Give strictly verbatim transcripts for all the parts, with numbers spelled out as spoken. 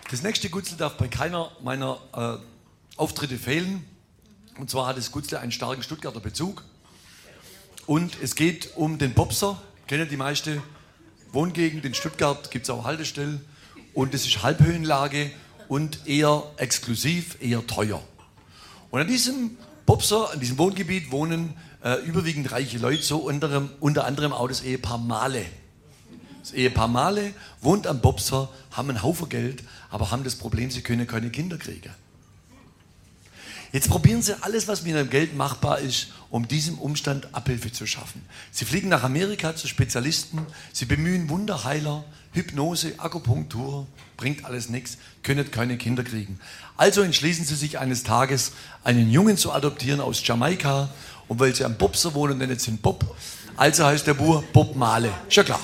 Das nächste Gutzle darf bei keiner meiner äh, Auftritte fehlen. Und zwar hat das Gutzle einen starken Stuttgarter Bezug. Und es geht um den Popser. Kennen die meisten Wohngegend in Stuttgart, gibt es auch Haltestellen. Und es ist Halbhöhenlage und eher exklusiv, eher teuer. Und an diesem Popser, an diesem Wohngebiet wohnen äh, überwiegend reiche Leute, so unter, unter anderem auch das Ehepaar Mahle. Das Ehepaar Mahle wohnt am Popser, haben einen Haufen Geld, aber haben das Problem, sie können keine Kinder kriegen. Jetzt probieren sie alles, was mit ihrem Geld machbar ist, um diesem Umstand Abhilfe zu schaffen. Sie fliegen nach Amerika zu Spezialisten, sie bemühen Wunderheiler, Hypnose, Akupunktur, bringt alles nichts, können keine Kinder kriegen. Also entschließen sie sich eines Tages, einen Jungen zu adoptieren aus Jamaika. Und weil sie am Popser wohnen, nennen sie ihn Bob. Also heißt der Bub Bob Mahle. Ist ja klar.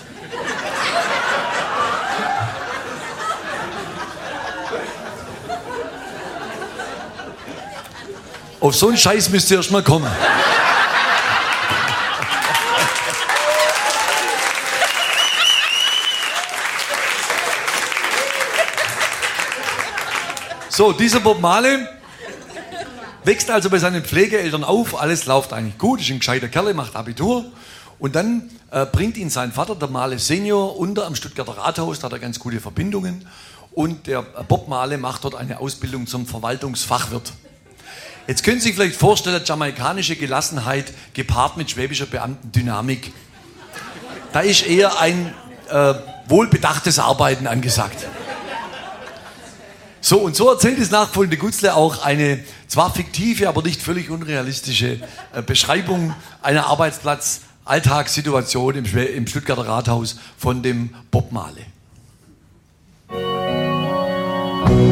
Auf so einen Scheiß müsst ihr erst mal kommen. So, dieser Bob Mahle wächst also bei seinen Pflegeeltern auf, alles läuft eigentlich gut, ist ein gescheiter Kerl, macht Abitur und dann äh, bringt ihn sein Vater, der Mahle Senior, unter am Stuttgarter Rathaus, da hat er ganz gute Verbindungen und der Bob Mahle macht dort eine Ausbildung zum Verwaltungsfachwirt. Jetzt können Sie sich vielleicht vorstellen, jamaikanische Gelassenheit gepaart mit schwäbischer Beamtendynamik. Da ist eher ein äh, wohlbedachtes Arbeiten angesagt. So, und so erzählt das nachfolgende Gutzle auch eine zwar fiktive, aber nicht völlig unrealistische äh, Beschreibung einer Arbeitsplatz-Alltagssituation im, im Stuttgarter Rathaus von dem Bob Mahle.